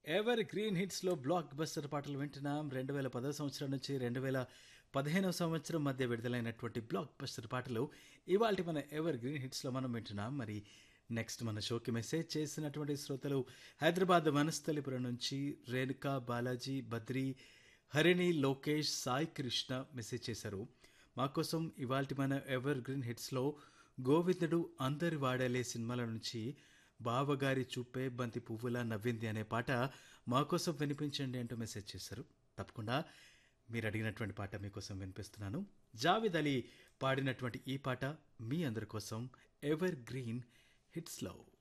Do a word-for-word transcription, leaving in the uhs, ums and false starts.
Ever green హిట్స్లో block buster పాటలు వింటున్నాం. రెండు వేల పదో సంవత్సరం నుంచి రెండు వేల పదిహేనవ సంవత్సరం మధ్య విడుదలైనటువంటి బ్లాక్ బస్టర్ పాటలు ఇవాళ మన ఎవర్ గ్రీన్ హిట్స్లో మనం వింటున్నాం. మరి నెక్స్ట్ మన షోకి మెసేజ్ చేసినటువంటి శ్రోతలు హైదరాబాద్ వనస్థలిపురం నుంచి రేణుకా బాలాజీ, బద్రి, హరిణి, లోకేష్, సాయి కృష్ణ మెసేజ్ చేశారు. మా కోసం ఇవాళ మన ఎవర్ గ్రీన్ హిట్స్లో గోవిందుడు అందరి వాడలే సినిమాల నుంచి బావగారి చూపే బంతి పువ్వులా నవ్వింది అనే పాట మా కోసం వినిపించండి అంటూ మెసేజ్ చేశారు. తప్పకుండా మీరు అడిగినటువంటి పాట మీకోసం వినిపిస్తున్నాను. జావేద్ అలీ పాడినటువంటి ఈ పాట మీ అందరి కోసం ఎవర్ గ్రీన్ హిట్స్లో.